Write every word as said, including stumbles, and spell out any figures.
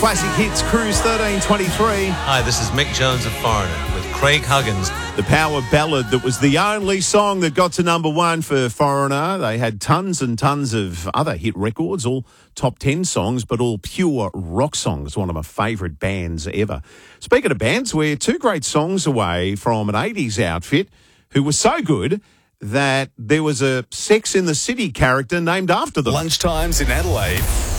Classic Hits Cruise thirteen twenty-three. Hi, this is Mick Jones of Foreigner with Craig Huggins. The power ballad that was the only song that got to number one for Foreigner. They had tons and tons of other hit records, all top ten songs, but all pure rock songs. One of my favourite bands ever. Speaking of bands, we're two great songs away from an eighties outfit who was so good that there was a Sex in the City character named after them. Lunchtimes in Adelaide.